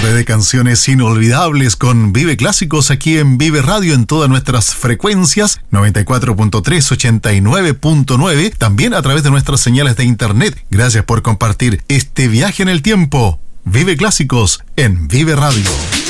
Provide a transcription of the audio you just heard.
tarde de canciones inolvidables con Vive Clásicos aquí en Vive Radio en todas nuestras frecuencias, 94.3, 89.9, también a través de nuestras señales de internet. Gracias por compartir este viaje en el tiempo. Vive Clásicos en Vive Radio.